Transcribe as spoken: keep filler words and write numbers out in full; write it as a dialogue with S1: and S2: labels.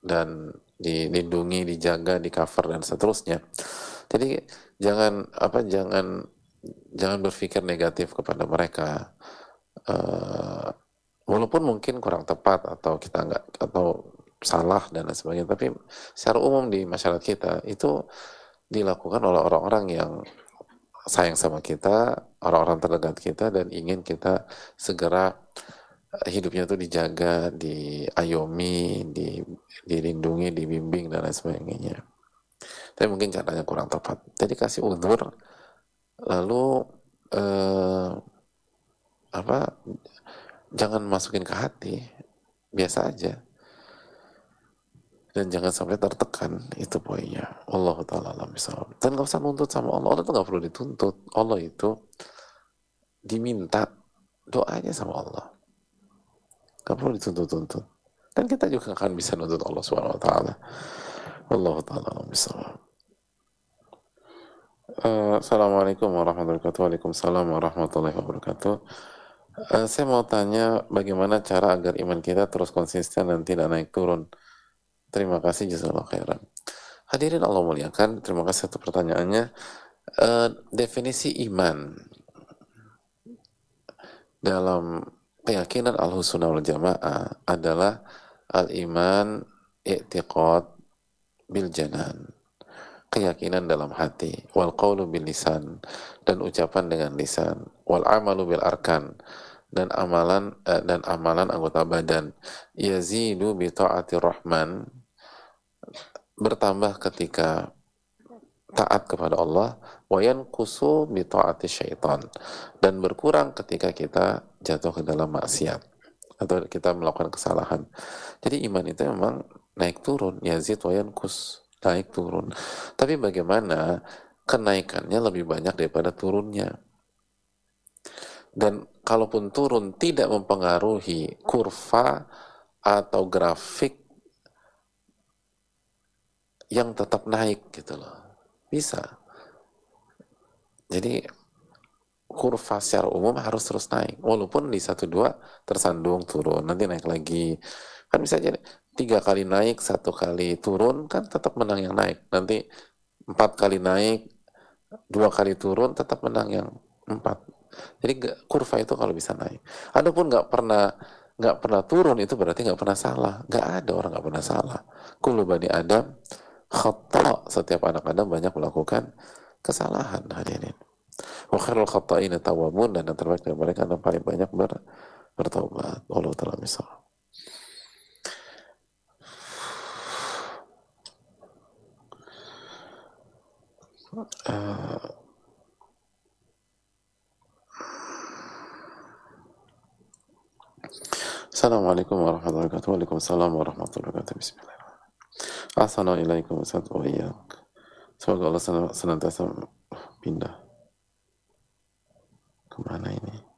S1: dan dilindungi, dijaga, di cover dan seterusnya. Jadi jangan apa jangan jangan berpikir negatif kepada mereka. Uh, walaupun mungkin kurang tepat atau kita nggak atau salah dan lain sebagainya, tapi secara umum di masyarakat kita itu dilakukan oleh orang-orang yang sayang sama kita, orang-orang terdekat kita dan ingin kita segera hidupnya tuh dijaga, diayomi, di, dilindungi, dibimbing dan lain sebagainya. Tapi mungkin caranya kurang tepat. Jadi kasih udzur, lalu eh, apa? Jangan masukin ke hati, biasa aja. Dan jangan sampai tertekan, itu poinnya. Allah Ta'ala alam bisawab. Dan gak usah nuntut sama Allah, Allah itu gak perlu dituntut. Allah itu diminta doanya sama Allah. Gak perlu dituntut-tuntut. Dan kita juga akan bisa nuntut Allah Subhanahu Wa Ta'ala. Allah Ta'ala alam bisawab. Uh, Assalamualaikum warahmatullahi wabarakatuh. Waalaikumsalam warahmatullahi wabarakatuh. Uh, saya mau tanya bagaimana cara agar iman kita terus konsisten dan tidak naik turun. Terima kasih, jazakallahu khairan. Hadirin Allah muliakan, terima kasih atas pertanyaannya. Uh, definisi iman dalam keyakinan Ahlussunnah wal Jamaah adalah al-iman i'tiqad bil janan, keyakinan dalam hati, wal qawlu bil lisan, dan ucapan dengan lisan, wal amalu bil arkan, dan amalan uh, dan amalan anggota badan, yazidu bi ta'atir rahman, bertambah ketika taat kepada Allah, wa yanqusu bi ta'ati syaitan, dan berkurang ketika kita jatuh ke dalam maksiat atau kita melakukan kesalahan. Jadi iman itu memang naik turun, yazid wa yanqus, naik turun. Tapi bagaimana kenaikannya lebih banyak daripada turunnya? Dan kalaupun turun tidak mempengaruhi kurva atau grafik yang tetap naik gitu loh. Bisa. Jadi kurva secara umum harus terus naik. Walaupun di satu dua tersandung turun, nanti naik lagi. Kan bisa jadi tiga kali naik, satu kali turun, kan tetap menang yang naik. Nanti empat kali naik, dua kali turun, tetap menang yang empat. Jadi kurva itu kalau bisa naik. Adapun nggak pernah nggak pernah turun itu berarti nggak pernah salah. Nggak ada orang nggak pernah salah. Kullu bani Adam khata', setiap anak Adam banyak melakukan kesalahan, hadirin. Wa khairul khata'ina tawwabun, dan yang terbaik dari mereka yang paling banyak ber, bertobat. Allah Ta'ala misal. Uh, Assalamualaikum warahmatullahi wabarakatuh. Waalaikumsalam warahmatullahi wabarakatuh. Bismillahirrahmanirrahim. Assalamualaikum wa iyyak. Semoga Allah senantiasa pindah. Kemana ini?